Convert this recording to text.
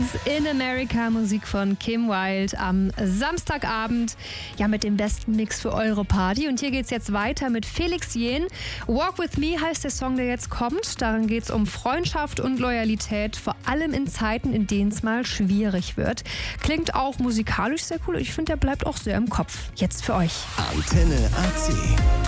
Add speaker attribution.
Speaker 1: in America, Musik von Kim Wilde am Samstagabend. Ja, mit dem besten Mix für eure Party. Und hier geht's jetzt weiter mit Felix Jähn. Walk With Me heißt der Song, der jetzt kommt. Darin geht's um Freundschaft und Loyalität, vor allem in Zeiten, in denen es mal schwierig wird. Klingt auch musikalisch sehr cool. Ich finde, der bleibt auch sehr im Kopf. Jetzt für euch.
Speaker 2: Antenne AC.